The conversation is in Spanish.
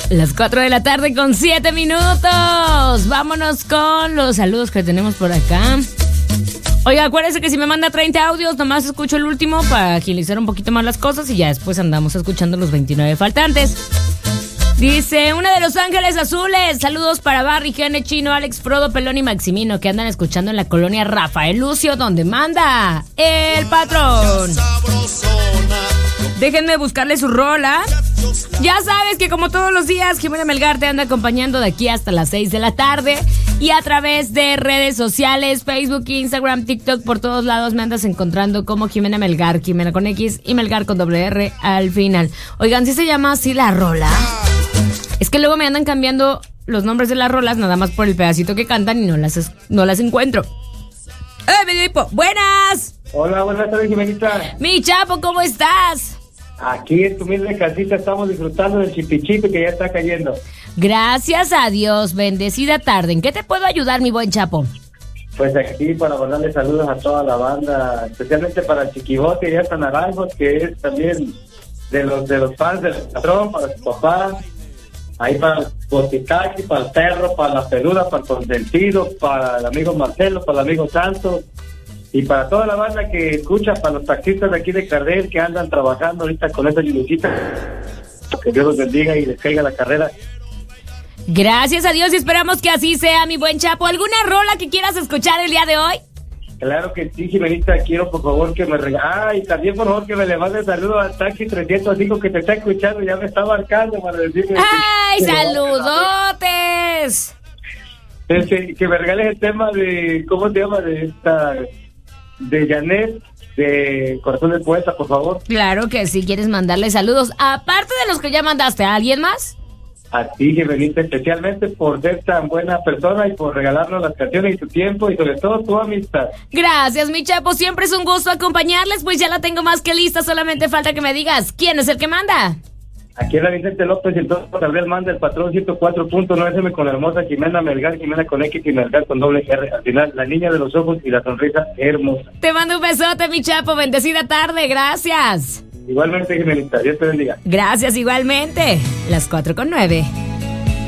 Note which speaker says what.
Speaker 1: Las 4 de la tarde con 7 minutos. Vámonos con los saludos que tenemos por acá. Oiga, acuérdense que si me manda 30 audios, nomás escucho el último para agilizar un poquito más las cosas y ya después andamos escuchando los 29 faltantes. Dice, una de Los Ángeles Azules. Saludos para Barry, Gene, Chino, Alex, Frodo, Pelón y Maximino, que andan escuchando en la colonia Rafael Lucio, donde manda el patrón. Déjenme buscarle su rola. Ya sabes que como todos los días, Jimena Melgar te anda acompañando de aquí hasta las 6 de la tarde. Y a través de redes sociales, Facebook, Instagram, TikTok, por todos lados me andas encontrando como Jimena Melgar, Jimena con X y Melgar con doble R al final. Oigan, ¿sí se llama así la rola? Es que luego me andan cambiando los nombres de las rolas nada más por el pedacito que cantan y no las encuentro. ¡Medio hipo! ¡Buenas!
Speaker 2: Hola, buenas tardes, Jimenita.
Speaker 1: Mi Chapo, ¿cómo estás?
Speaker 2: Aquí en tu humilde casita estamos disfrutando del chipichipi que ya está cayendo.
Speaker 1: Gracias a Dios, bendecida tarde. ¿En qué te puedo ayudar, mi buen Chapo?
Speaker 2: Pues aquí para mandarle saludos a toda la banda, especialmente para el Chiquibote y hasta Naranjos, que es también de los fans del patrón, para su papá. Ahí para el Boticaki, para el Perro, para la Peluda, para el Consentido, para el amigo Marcelo, para el amigo Santos y para toda la banda que escucha, para los taxistas de aquí de Cardel que andan trabajando ahorita con esa lluviecita. Que Dios los bendiga y les caiga la carrera.
Speaker 1: Gracias a Dios y esperamos que así sea, mi buen Chapo. ¿Alguna rola que quieras escuchar el día de hoy?
Speaker 2: Claro que sí, Jimenita, quiero por favor que me y también por favor que me le mande saludos al taxi 305 que te está escuchando, ya me está marcando para decirme.
Speaker 1: ¡Ay, saludotes!
Speaker 2: Que me regales el tema de, ¿cómo se llama? De Janet, de Corazón del Poeta, por favor.
Speaker 1: Claro que sí, quieres mandarle saludos, aparte de los que ya mandaste, ¿a alguien más?
Speaker 2: A ti, Jimenita, especialmente por ser tan buena persona y por regalarnos las canciones y tu tiempo y sobre todo tu amistad.
Speaker 1: Gracias, mi Chapo, siempre es un gusto acompañarles, pues ya la tengo más que lista, solamente falta que me digas, ¿quién es el que manda?
Speaker 2: Aquí era Vicente López y entonces Gabriel manda el patrón 104.9 FM con la hermosa Jimena Melgar, Jimena con X y Melgar con doble R. Al final, la niña de los ojos y la sonrisa hermosa.
Speaker 1: Te mando un besote, mi Chapo, bendecida tarde, gracias.
Speaker 2: Igualmente, Jimenita, Dios te bendiga.
Speaker 1: Gracias, igualmente. Las 4:09.